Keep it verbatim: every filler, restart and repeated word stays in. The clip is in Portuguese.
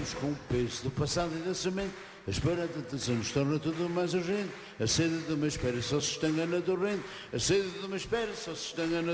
Carregamos com o peso do passado e da semente. A espera da tentação nos torna tudo mais urgente. A sede de uma espera só se estanga na torrente. A sede de uma espera só se estanga na